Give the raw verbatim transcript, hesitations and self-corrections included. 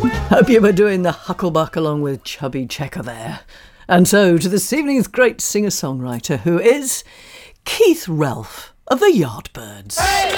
Hope you were doing the hucklebuck along with Chubby Checker there. And so to this evening's great singer-songwriter, who is Keith Relf of the Yardbirds. Hey!